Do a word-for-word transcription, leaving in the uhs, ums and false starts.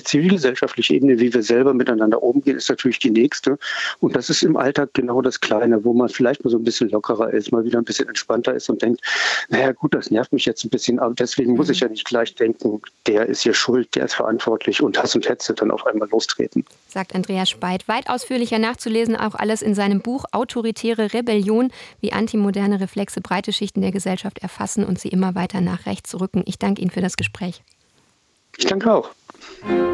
zivilgesellschaftliche Ebene, wie wir selber miteinander umgehen, ist natürlich die nächste. Und das ist im Alltag genau das Kleine, wo man vielleicht mal so ein bisschen lockerer ist, mal wieder ein bisschen entspannter ist und denkt, naja gut, das nervt mich jetzt ein bisschen, aber deswegen muss ich ja nicht gleich denken, der ist hier schuld, der ist verantwortlich und Hass und Hetze dann auf einmal lostreten. Sagt Andreas Speit. Weit ausführlicher nachzulesen, auch alles in seinem Buch Autoritäre Rebellion, wie antimoderne Reflexe breite Schichten der Gesellschaft erfassen und sie immer weiter nach rechts rücken. Ich danke Ihnen für das Gespräch. Ich danke auch.